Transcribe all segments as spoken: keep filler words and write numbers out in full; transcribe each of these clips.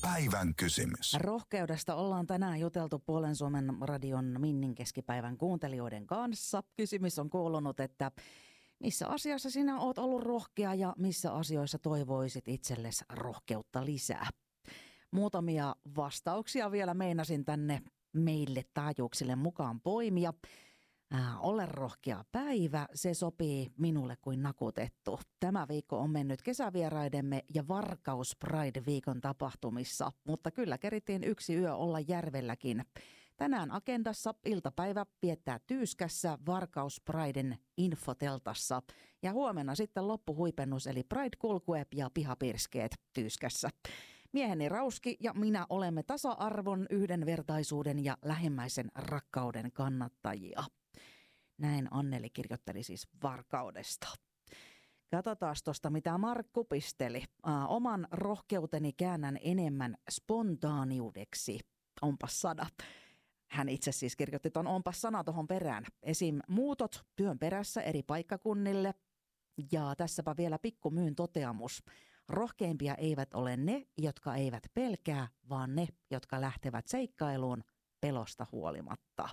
Päivän kysymys. Rohkeudesta ollaan tänään juteltu Puolen Suomen radion Minnin keskipäivän kuuntelijoiden kanssa. Kysymys on kuulunut, että missä asiassa sinä oot ollut rohkea ja missä asioissa toivoisit itsellesi rohkeutta lisää? Muutamia vastauksia vielä meinasin tänne meille taajuuksille mukaan poimia. Äh, ole rohkea päivä, se sopii minulle kuin nakutettu. Tämä viikko on mennyt kesävieraidemme ja Varkaus Pride-viikon tapahtumissa, mutta kyllä kerittiin yksi yö olla järvelläkin. Tänään agendassa iltapäivä viettää Tyyskässä Varkaus Priden infoteltassa ja huomenna sitten loppuhuipennus eli Pride-kulkue ja pihapirskeet Tyyskässä. Mieheni Rauski ja minä olemme tasa-arvon, yhdenvertaisuuden ja lähimmäisen rakkauden kannattajia. Näin Anneli kirjoitteli siis Varkaudesta. Katsotaan tuosta, mitä Markku pisteli. Ää, oman rohkeuteni käännän enemmän spontaaniudeksi. Onpas sada. Hän itse siis kirjoitti tuon onpas sana tuohon perään. Esim. Muutot työn perässä eri paikkakunnille. Ja tässäpä vielä pikkumyyn toteamus. Rohkeimpia eivät ole ne, jotka eivät pelkää, vaan ne, jotka lähtevät seikkailuun pelosta huolimatta.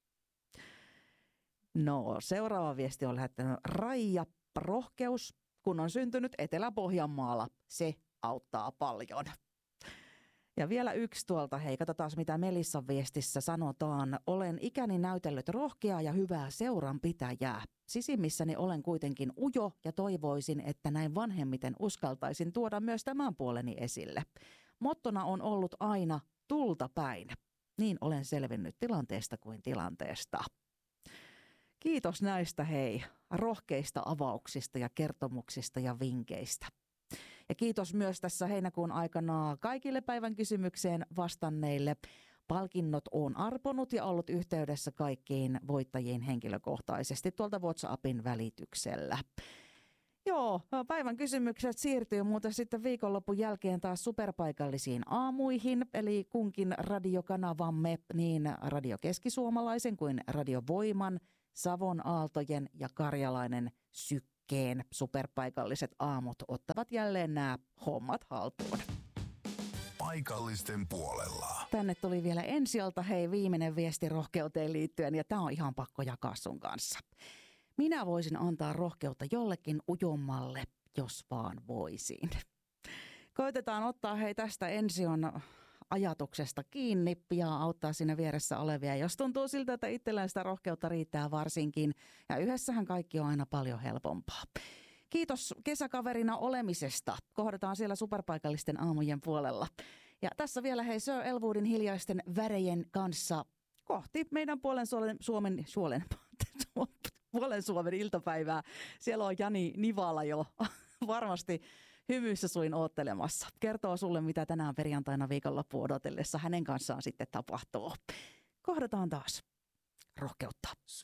No, seuraava viesti on lähettänyt Raija. Rohkeus, kun on syntynyt Etelä-Pohjanmaalla, se auttaa paljon. Ja vielä yksi tuolta, hei, katsotaan mitä Melissan viestissä sanotaan. Olen ikäni näytellyt rohkeaa ja hyvää seuranpitäjää. Sisimmissäni olen kuitenkin ujo ja toivoisin, että näin vanhemmiten uskaltaisin tuoda myös tämän puoleni esille. Mottona on ollut aina tulta päin. Niin olen selvinnyt tilanteesta kuin tilanteesta. Kiitos näistä hei, rohkeista avauksista ja kertomuksista ja vinkkeistä. Ja kiitos myös tässä heinäkuun aikana kaikille päivän kysymykseen vastanneille. Palkinnot on arponut ja ollut yhteydessä kaikkiin voittajiin henkilökohtaisesti tuolta WhatsAppin välityksellä. Joo, päivän kysymykset siirtyy muuten sitten viikonlopun jälkeen taas superpaikallisiin aamuihin, eli kunkin radiokanavamme, niin Radio Keskisuomalaisen kuin Radio Voiman, Savon Aaltojen ja Karjalainen Sykkeen superpaikalliset aamut ottavat jälleen nämä hommat haltuun. Paikallisten puolella. Tänne tuli vielä ensialta hei viimeinen viesti rohkeuteen liittyen ja tämä on ihan pakko jakaa sun kanssa. Minä voisin antaa rohkeutta jollekin ujommalle, jos vaan voisin. Koitetaan ottaa hei tästä ension ajatuksesta kiinni ja auttaa siinä vieressä olevia, jos tuntuu siltä, että itsellään sitä rohkeutta riittää varsinkin. Ja yhdessähän kaikki on aina paljon helpompaa. Kiitos kesäkaverina olemisesta. Kohdataan siellä superpaikallisten aamujen puolella. Ja tässä vielä hei Sir Elwoodin hiljaisten värejen kanssa kohti meidän puolen Suomen, Suomen, Suomen, puolen Suomen iltapäivää. Siellä on Jani Nivala jo varmasti hymyissä suin oottelemassa. Kertoo sulle, mitä tänään perjantaina viikonloppu odotellessa hänen kanssaan sitten tapahtuu. Kohdataan taas rohkeutta.